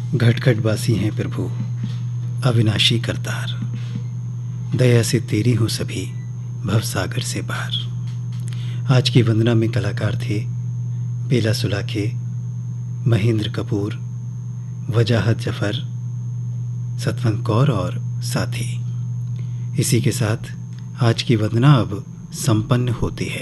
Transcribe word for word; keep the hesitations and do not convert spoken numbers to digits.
घट बासी हैं प्रभु अविनाशी करतार, दया से तेरी हूँ सभी भवसागर से पार। आज की वंदना में कलाकार थे बेला सुलाखे, महेंद्र कपूर, वजाहत जफर, सतवंत कौर और साथी। इसी के साथ आज की वंदना अब संपन्न होती है।